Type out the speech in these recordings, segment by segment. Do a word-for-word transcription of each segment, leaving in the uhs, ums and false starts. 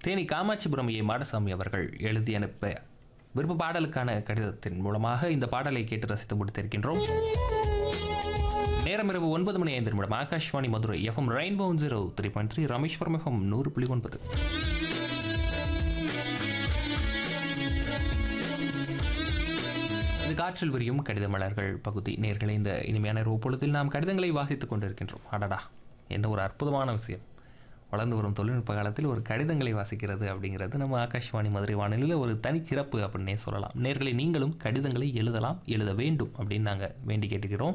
தேனி காமாட்சிபுரம் ஏ மாடசாமி அவர்கள் எழுதி அனுப்ப விருப்ப பாடலுக்கான கடிதத்தின் மூலமாக இந்த பாடலை கேட்டு ரசித்து முடித்திருக்கின்றோம். நேரம் இரவு ஒன்பது மணி ஐந்து நிமிடம். Akashvani Madurai FM rainbow zero three point three Rameswaram FM நூறு புள்ளி ஒன்பது. இது காற்றில் விரியும் கடித மலர்கள் பகுதி. நேர்களை இந்த இனிமையான இரவு பொழுதில் நாம் கடிதங்களை வாசித்துக் கொண்டிருக்கின்றோம். அடடா, என்ன ஒரு அற்புதமான விஷயம்! வளர்ந்து வரும் தொழில்நுட்ப காலத்தில் ஒரு கடிதங்களை வாசிக்கிறது அப்படிங்கிறது நம்ம ஆகாஷ்வாணி மதுரை வானொலியில் ஒரு தனிச்சிறப்பு அப்படின்னே சொல்லலாம். நேர்களை நீங்களும் கடிதங்களை எழுதலாம், எழுத வேண்டும் அப்படின்னு நாங்கள் வேண்டி கேட்டுக்கிறோம்.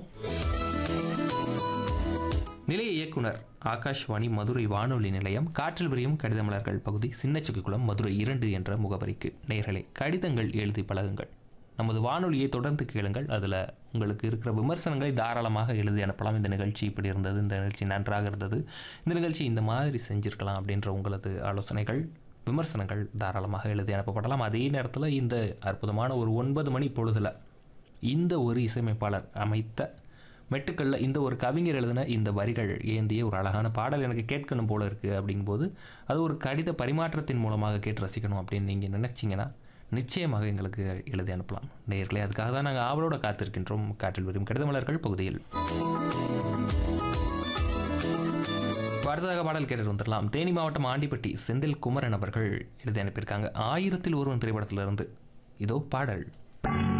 நிலைய இயக்குனர் ஆகாஷ்வாணி மதுரை வானொலி நிலையம், காற்றில் விரியும் கடித மலர்கள் பகுதி, சின்னச்சுக்குளம், மதுரை இரண்டு என்ற முகவரிக்கு நேர்களை கடிதங்கள் எழுதி பழகுங்கள். நமது வானொலியை தொடர்ந்து கேளுங்கள். அதில் உங்களுக்கு இருக்கிற விமர்சனங்களை தாராளமாக எழுதி அனுப்பலாம். இந்த நிகழ்ச்சி இப்படி இருந்தது, இந்த நிகழ்ச்சி நன்றாக இருந்தது, இந்த நிகழ்ச்சி இந்த மாதிரி செஞ்சுருக்கலாம் அப்படின்ற உங்களது ஆலோசனைகள், விமர்சனங்கள் தாராளமாக எழுதி அனுப்பப்படலாம். அதே நேரத்தில் இந்த அற்புதமான ஒரு ஒன்பது மணி பொழுதில் இந்த ஒரு இசையமைப்பாளர் அமைத்த மெட்டுக்களில் இந்த ஒரு கவிஞர் எழுதின இந்த வரிகள் ஏந்திய ஒரு அழகான பாடல் எனக்கு கேட்கணும் போல இருக்குது அப்படிங்கும்போது அது ஒரு கடித பரிமாற்றத்தின் மூலமாக கேட்டு ரசிக்கணும் அப்படின்னு நீங்கள் நினச்சிங்கன்னா நிச்சயமாக எங்களுக்கு எழுதி அனுப்பலாம். நேயர்களே, அதுக்காக தான் நாங்கள் ஆவலோட காத்திருக்கின்றோம். காற்றில் வரும் கடிதமலர்கள் பகுதியில் அடுத்ததாக பாடல் கேட்டு வந்துடலாம். தேனி மாவட்டம் ஆண்டிப்பட்டி செந்தில் குமரன் அவர்கள் எழுதி அனுப்பியிருக்காங்க. ஆயிரத்தில் ஒருவன் திரைப்படத்திலிருந்து இதோ பாடல்.